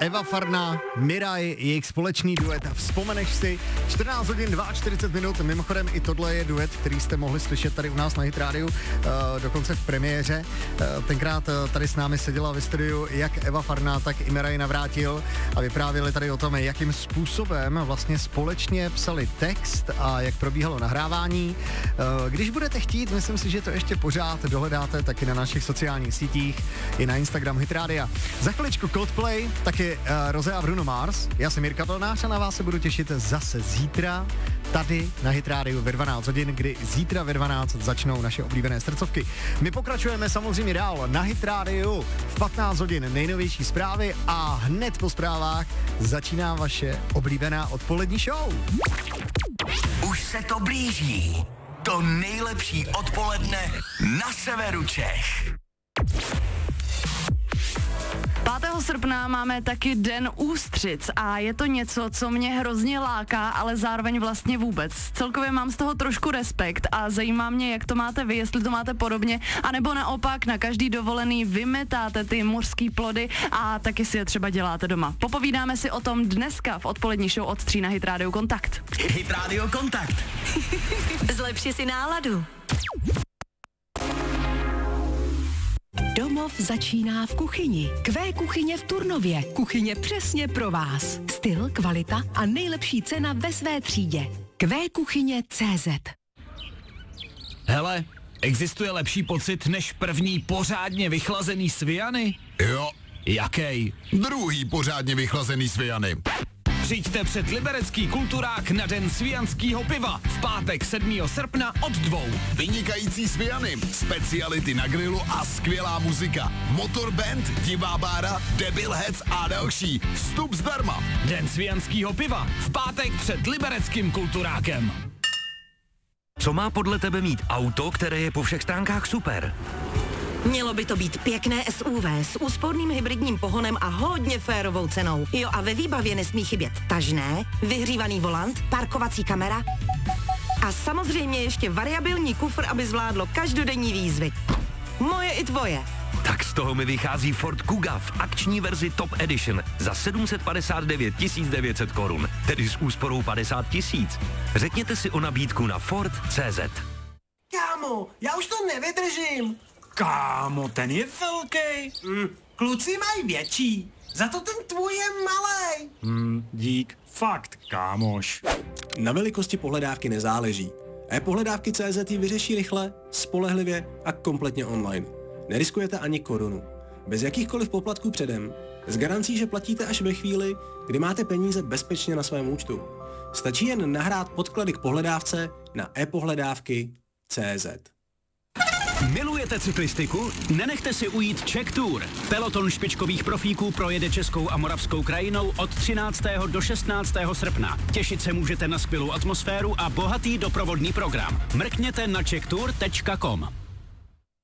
Eva Farna, Miraj, jejich společný duet. Vzpomeneš si, 14 hodin 42 minut, mimochodem i tohle je duet, který jste mohli slyšet tady u nás na Hit Radio, dokonce v premiéře. Tenkrát tady s námi seděla ve studiu jak Eva Farna, tak i Miraj Navrátil a vyprávěli tady o tom, jakým způsobem vlastně společně psali text a jak probíhalo nahrávání. Když budete chtít, myslím si, že to ještě pořád dohledáte taky na našich sociálních sítích, i na Instagram Hit Radio. Za chviličku Coldplay, taky Rosé a Bruno Mars. Já jsem Jirka Pelnář a na vás se budu těšit zase zítra tady na Hit Radio ve 12 hodin, kdy zítra ve 12 začnou naše oblíbené srdcovky. My pokračujeme samozřejmě dál na Hit Radio v 15 hodin nejnovější zprávy a hned po zprávách začíná vaše oblíbená odpolední show. Už se to blíží. To nejlepší odpoledne na severu Čech. 5. srpna máme taky Den ústřic a je to něco, co mě hrozně láká, ale zároveň vlastně vůbec. Celkově mám z toho trošku respekt a zajímá mě, jak to máte vy, jestli to máte podobně, anebo naopak na každý dovolený vymetáte ty mořský plody a taky si je třeba děláte doma. Popovídáme si o tom dneska v odpolední show od 3 na Hit Radio Kontakt. Hit Radio Kontakt. Zlepši si náladu. Domov začíná v kuchyni. Kuchyně v Turnově. Kuchyně přesně pro vás. Styl, kvalita a nejlepší cena ve své třídě. Kuchyně.cz. Hele, existuje lepší pocit než první pořádně vychlazený sviany? Jo. Jakej? Druhý pořádně vychlazený sviany. Přijďte před Liberecký kulturák na Den svijanského piva v pátek 7. srpna od 2. Vynikající sviany, speciality na grilu a skvělá muzika. Motorband, divá bára, Debilheads a další. Vstup zdarma. Den svijanského piva v pátek před Libereckým kulturákem. Co má podle tebe mít auto, které je po všech stránkách super? Mělo by to být pěkné SUV s úsporným hybridním pohonem a hodně férovou cenou. Jo, a ve výbavě nesmí chybět tažné, vyhřívaný volant, parkovací kamera a samozřejmě ještě variabilní kufr, aby zvládlo každodenní výzvy. Moje i tvoje. Tak z toho mi vychází Ford Kuga v akční verzi Top Edition za 759 900 korun, tedy s úsporou 50 000. Řekněte si o nabídku na Ford.cz. Kámo, já už to nevydržím. Kámo, ten je velký. Kluci mají větší, za to ten tvůj je malej. Dík. Fakt, kámoš. Na velikosti pohledávky nezáleží. E-pohledávky.cz ji vyřeší rychle, spolehlivě a kompletně online. Neriskujete ani korunu. Bez jakýchkoliv poplatků předem. S garancí, že platíte až ve chvíli, kdy máte peníze bezpečně na svém účtu. Stačí jen nahrát podklady k pohledávce na e-pohledávky.cz. Milujete cyklistiku? Nenechte si ujít Czech Tour. Peloton špičkových profíků projede Českou a Moravskou krajinou od 13. do 16. srpna. Těšit se můžete na skvělou atmosféru a bohatý doprovodný program. Mrkněte na czechtour.com.